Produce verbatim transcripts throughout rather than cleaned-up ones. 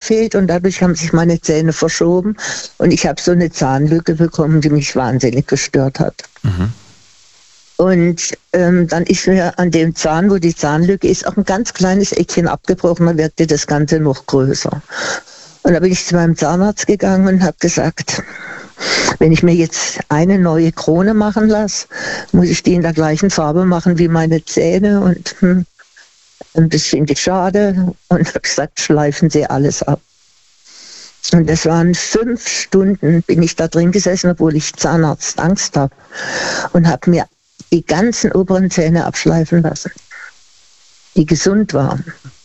gefehlt und dadurch haben sich meine Zähne verschoben und ich habe so eine Zahnlücke bekommen, die mich wahnsinnig gestört hat. Mhm. Und ähm, dann ist mir an dem Zahn, wo die Zahnlücke ist, auch ein ganz kleines Eckchen abgebrochen, dann wirkte das Ganze noch größer. Und da bin ich zu meinem Zahnarzt gegangen und habe gesagt, wenn ich mir jetzt eine neue Krone machen lasse, muss ich die in der gleichen Farbe machen wie meine Zähne und hm, das finde ich schade. Und habe gesagt, schleifen Sie alles ab. Und das waren fünf Stunden, bin ich da drin gesessen, obwohl ich Zahnarztangst habe und habe mir die ganzen oberen Zähne abschleifen lassen, die gesund waren.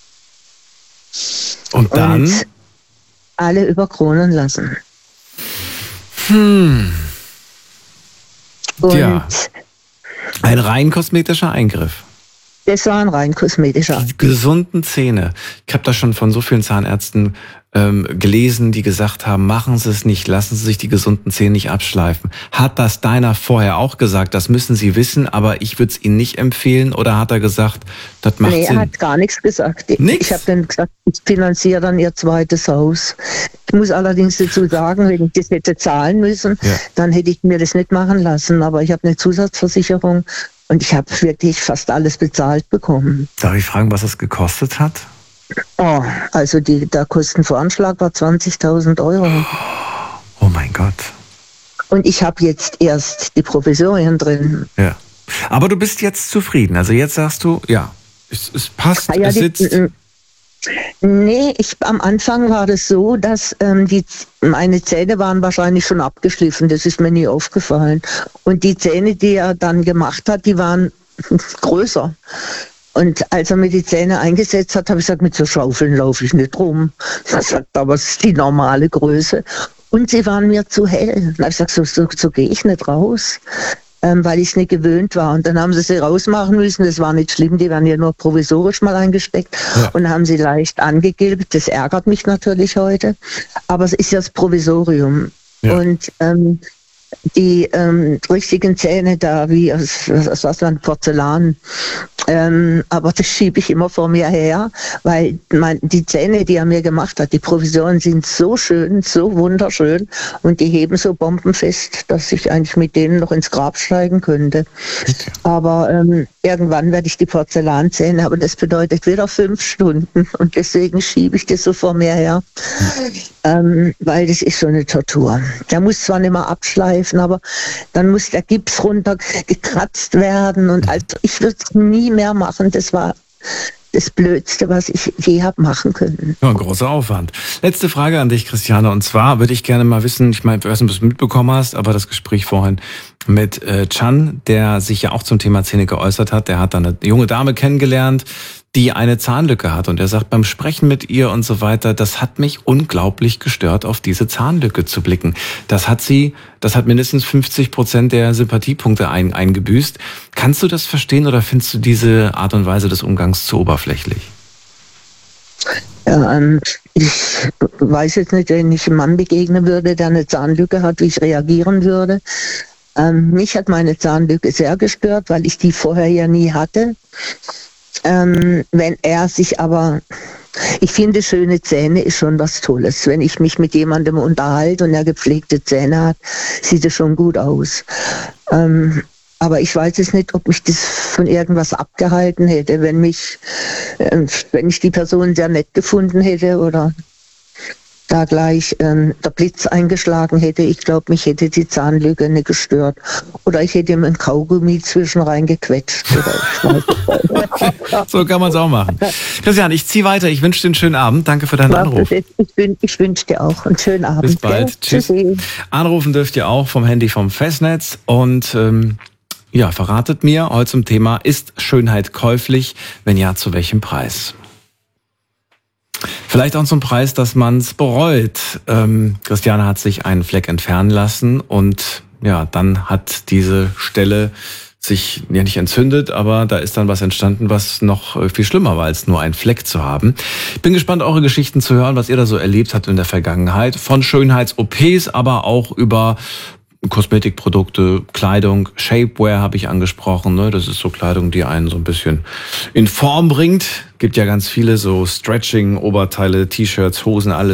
Und dann? Und alle überkronen lassen. Hm. Und ja. Ein rein kosmetischer Eingriff. Das war ein rein kosmetischer Eingriff. Die gesunden Zähne. Ich habe das schon von so vielen Zahnärzten ähm, gelesen, die gesagt haben, machen Sie es nicht, lassen Sie sich die gesunden Zähne nicht abschleifen. Hat das deiner vorher auch gesagt, das müssen Sie wissen, aber ich würde es Ihnen nicht empfehlen? Oder hat er gesagt, das macht nee, Sinn? Nee, er hat gar nichts gesagt. Nix? Ich habe dann gesagt, ich finanziere dann Ihr zweites Haus. Ich muss allerdings dazu sagen, wenn ich das hätte zahlen müssen, ja. dann hätte ich mir das nicht machen lassen. Aber ich habe eine Zusatzversicherung und ich habe wirklich fast alles bezahlt bekommen. Darf ich fragen, was es gekostet hat? Oh, also die, der Kostenvoranschlag war zwanzigtausend Euro. Oh mein Gott. Und ich habe jetzt erst die Provisorien drin. Ja. Aber du bist jetzt zufrieden. Also jetzt sagst du, ja, es, es passt, ja, es die, sitzt. Nee, ich, am Anfang war das so, dass ähm, die, meine Zähne waren wahrscheinlich schon abgeschliffen. Das ist mir nie aufgefallen. Und die Zähne, die er dann gemacht hat, die waren größer. Und als er mir die Zähne eingesetzt hat, habe ich gesagt, mit so Schaufeln laufe ich nicht rum. Er sagt, aber es ist die normale Größe. Und sie waren mir zu hell. Und habe ich gesagt, so, so, so gehe ich nicht raus, ähm, weil ich es nicht gewöhnt war. Und dann haben sie sie rausmachen müssen. Das war nicht schlimm, die waren ja nur provisorisch mal eingesteckt. Ja. Und haben sie leicht angegilbt. Das ärgert mich natürlich heute. Aber es ist ja das Provisorium. Ja. Und ähm, die ähm, richtigen Zähne da, wie aus, aus was war Porzellan, ähm, aber das schiebe ich immer vor mir her, weil mein, die Zähne, die er mir gemacht hat, die Provisionen sind so schön, so wunderschön und die heben so bombenfest, dass ich eigentlich mit denen noch ins Grab steigen könnte. Okay. Aber ähm, irgendwann werde ich die Porzellanzähne, aber das bedeutet wieder fünf Stunden und deswegen schiebe ich das so vor mir her, mhm. ähm, weil das ist so eine Tortur. Der muss zwar nicht mehr abschleifen, aber dann muss der Gips runtergekratzt werden und also ich würde es nie mehr machen. Das war das Blödste, was ich je habe machen können. Ja, ein großer Aufwand. Letzte Frage an dich, Christiane, und zwar würde ich gerne mal wissen, ich meine, ich weiß nicht, ob du es mitbekommen hast, aber das Gespräch vorhin mit äh, Can, der sich ja auch zum Thema Zähne geäußert hat, der hat dann eine junge Dame kennengelernt, die eine Zahnlücke hat. Und er sagt, beim Sprechen mit ihr und so weiter, das hat mich unglaublich gestört, auf diese Zahnlücke zu blicken. Das hat sie, das hat mindestens fünfzig Prozent der Sympathiepunkte ein, eingebüßt. Kannst du das verstehen oder findest du diese Art und Weise des Umgangs zu oberflächlich? Ja, ähm, ich weiß jetzt nicht, wenn ich einem Mann begegnen würde, der eine Zahnlücke hat, wie ich reagieren würde. Ähm, mich hat meine Zahnlücke sehr gestört, weil ich die vorher ja nie hatte. Ähm, wenn er sich aber, ich finde, schöne Zähne ist schon was Tolles. Wenn ich mich mit jemandem unterhalte und er gepflegte Zähne hat, sieht es schon gut aus. Ähm, aber ich weiß jetzt nicht, ob mich das von irgendwas abgehalten hätte, wenn mich, äh, wenn ich die Person sehr nett gefunden hätte oder da gleich ähm, der Blitz eingeschlagen hätte. Ich glaube, mich hätte die Zahnlücke nicht gestört. Oder ich hätte ihm ein Kaugummi zwischen reingequetscht. So kann man es auch machen. Christian, ich ziehe weiter. Ich wünsche dir einen schönen Abend. Danke für deinen Was Anruf. Ich, ich wünsche dir auch einen schönen Abend. Bis bald. Gell? Tschüss. Tschüssi. Anrufen dürft ihr auch vom Handy vom Festnetz. Und ähm, ja, verratet mir heute zum Thema, ist Schönheit käuflich? Wenn ja, zu welchem Preis? Vielleicht auch zum Preis, dass man es bereut. Ähm, Christiane hat sich einen Fleck entfernen lassen und ja, dann hat diese Stelle sich ja nicht entzündet, aber da ist dann was entstanden, was noch viel schlimmer war, als nur einen Fleck zu haben. Ich bin gespannt, eure Geschichten zu hören, was ihr da so erlebt habt in der Vergangenheit. Von Schönheits-O Ps, aber auch über Kosmetikprodukte, Kleidung, Shapewear habe ich angesprochen. Ne? Das ist so Kleidung, die einen so ein bisschen in Form bringt. Gibt ja ganz viele so Stretching, Oberteile, T-Shirts, Hosen, alles.